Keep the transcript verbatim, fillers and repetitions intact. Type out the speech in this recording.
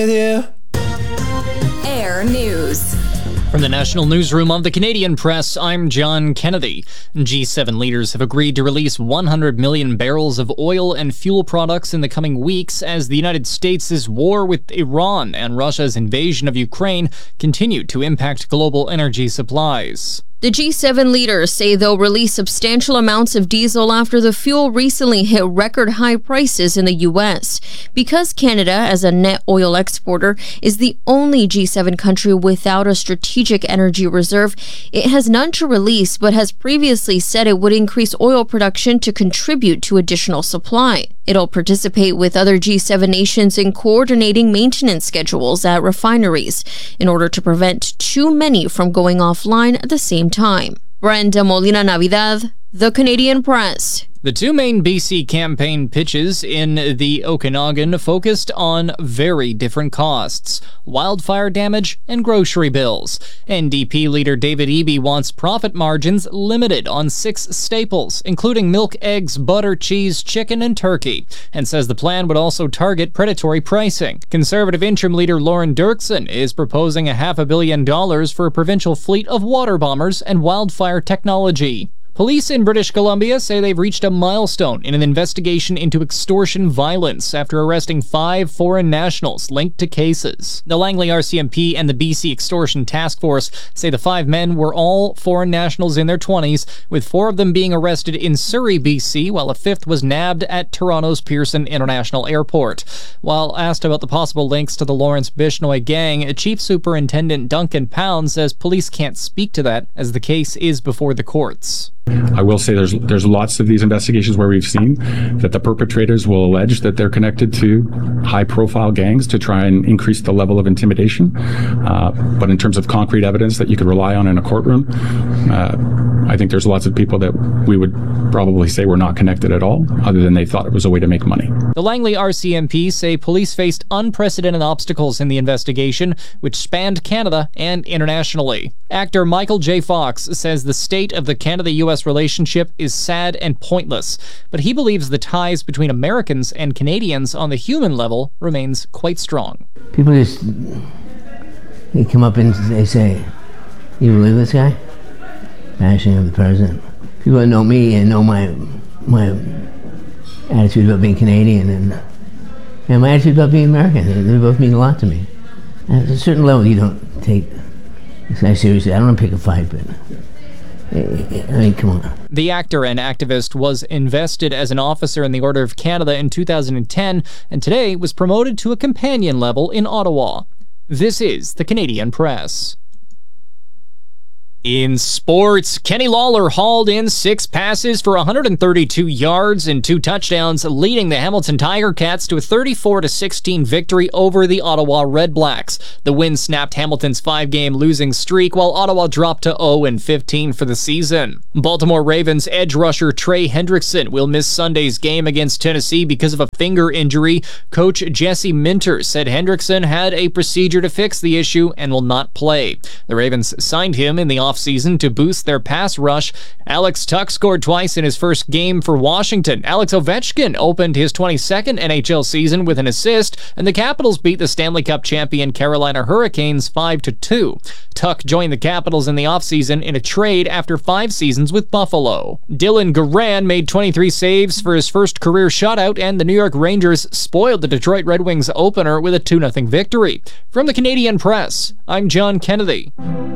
Air News. From the National Newsroom of the Canadian Press, I'm John Kennedy. G seven leaders have agreed to release one hundred million barrels of oil and fuel products in the coming weeks as the United States' war with Iran and Russia's invasion of Ukraine continue to impact global energy supplies. The G seven leaders say they'll release substantial amounts of diesel after the fuel recently hit record high prices in the U S. Because Canada, as a net oil exporter, is the only G seven country without a strategic energy reserve, it has none to release but has previously said it would increase oil production to contribute to additional supply. It'll participate with other G seven nations in coordinating maintenance schedules at refineries in order to prevent too many from going offline at the same time. Brenda Molina Navidad, The Canadian Press. The two main B C campaign pitches in the Okanagan focused on very different costs: wildfire damage and grocery bills. N D P leader David Eby wants profit margins limited on six staples, including milk, eggs, butter, cheese, chicken, and turkey, and says the plan would also target predatory pricing. Conservative interim leader Lauren Dirksen is proposing a half a billion dollars for a provincial fleet of water bombers and wildfire technology. Police in British Columbia say they've reached a milestone in an investigation into extortion violence after arresting five foreign nationals linked to cases. The Langley R C M P and the B C Extortion Task Force say the five men were all foreign nationals in their twenties, with four of them being arrested in Surrey, B C, while a fifth was nabbed at Toronto's Pearson International Airport. While asked about the possible links to the Lawrence Bishnoi gang, Chief Superintendent Duncan Pound says police can't speak to that as the case is before the courts. I will say there's there's lots of these investigations where we've seen that the perpetrators will allege that they're connected to high-profile gangs to try and increase the level of intimidation. Uh, but in terms of concrete evidence that you could rely on in a courtroom, uh, I think there's lots of people that we would probably say were not connected at all, other than they thought it was a way to make money. The Langley R C M P say police faced unprecedented obstacles in the investigation, which spanned Canada and internationally. Actor Michael J. Fox says the state of the Canada-U S relationship is sad and pointless, but he believes the ties between Americans and Canadians on the human level remains quite strong. People just, they come up and they say, "You believe this guy?" Bashing of the president. People that know me and know my my attitude about being Canadian and, and my attitude about being American, they, they both mean a lot to me. At a certain level, you don't take this guy seriously. I don't want to pick a fight, but I mean, come on. The actor and activist was invested as an officer in the Order of Canada in two thousand ten, and today was promoted to a companion level in Ottawa. This is the Canadian Press. In sports, Kenny Lawler hauled in six passes for one hundred thirty-two yards and two touchdowns, leading the Hamilton Tiger Cats to a thirty-four to sixteen victory over the Ottawa Red Blacks. The win snapped Hamilton's five-game losing streak, while Ottawa dropped to oh and fifteen for the season. Baltimore Ravens edge rusher Trey Hendrickson will miss Sunday's game against Tennessee because of a finger injury. Coach Jesse Minter said Hendrickson had a procedure to fix the issue and will not play. The Ravens signed him in the offseason to boost their pass rush. Alex Tuck scored twice in his first game for Washington. Alex Ovechkin opened his twenty-second N H L season with an assist, and the Capitals beat the Stanley Cup champion Carolina Hurricanes five to two. Tuck joined the Capitals in the offseason in a trade after five seasons with Buffalo. Dylan Garand made twenty-three saves for his first career shutout, and the New York Rangers spoiled the Detroit Red Wings opener with a two nothing victory. From the Canadian Press, I'm John Kennedy.